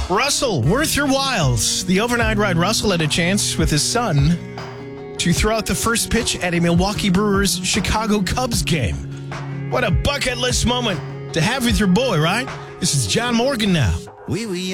Russell, worth your whiles. The overnight ride Russell had a chance with his son to throw out the first pitch at a Milwaukee Brewers Chicago Cubs game. What a bucket list moment to have with your boy, right? This is John Morgan now.